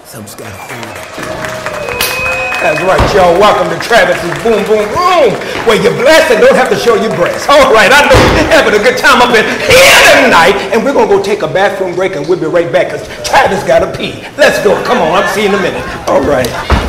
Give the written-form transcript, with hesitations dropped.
Something's got a hold on you. That's right, y'all. Welcome to Travis's Boom Boom Room, where you're blessed and don't have to show your breasts. All right, I know you're having a good time up in here tonight, and we're going to go take a bathroom break, and we'll be right back, because Travis got to pee. Let's go. Come on. I'll see you in a minute. All right.